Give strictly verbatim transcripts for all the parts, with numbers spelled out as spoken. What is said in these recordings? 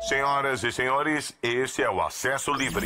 Senhoras e senhores, esse é o Acesso Livre.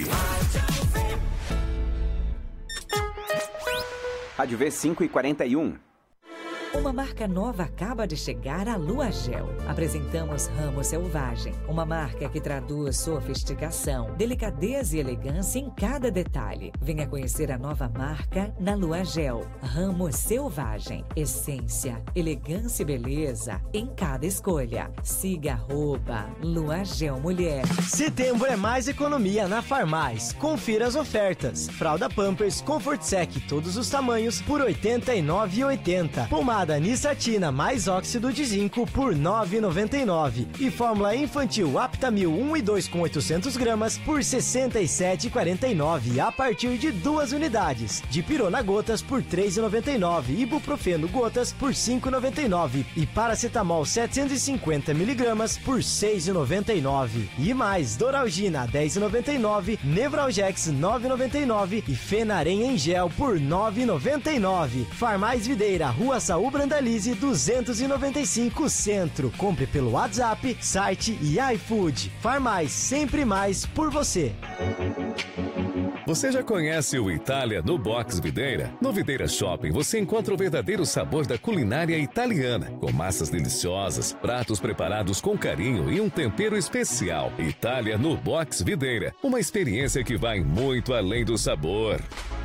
Rádio V cinco e quarenta e um. Uma marca nova acaba de chegar à Lua Gel. Apresentamos Ramo Selvagem, uma marca que traduz sofisticação, delicadeza e elegância em cada detalhe. Venha conhecer a nova marca na Lua Gel. Ramo Selvagem, essência, elegância e beleza em cada escolha. Siga arroba Lua Gel Mulher. Setembro é mais economia na Farmais. Confira as ofertas. Fralda Pampers Comfort Sec, todos os tamanhos, por oitenta e nove reais e oitenta centavos. Pomada Nissatina mais óxido de zinco por nove reais e noventa e nove centavos. E fórmula infantil Aptamil um e dois com oitocentos gramas por sessenta e sete reais e quarenta e nove centavos a partir de duas unidades. Dipirona gotas por três reais e noventa e nove centavos. Ibuprofeno gotas por cinco reais e noventa e nove centavos. E paracetamol setecentos e cinquenta miligramas por seis reais e noventa e nove centavos. E mais Doralgina dez reais e noventa e nove centavos. Nevralgex nove reais e noventa e nove centavos. E Fenarem em gel por nove reais e noventa e nove centavos. Farmais Videira, Rua Saúl Brandalize duzentos e noventa e cinco Centro. Compre pelo WhatsApp, site e iFood. Farmais, sempre mais por você. Você já conhece o Itália no Box Videira? No Videira Shopping você encontra o verdadeiro sabor da culinária italiana, com massas deliciosas, pratos preparados com carinho e um tempero especial. Itália no Box Videira, uma experiência que vai muito além do sabor.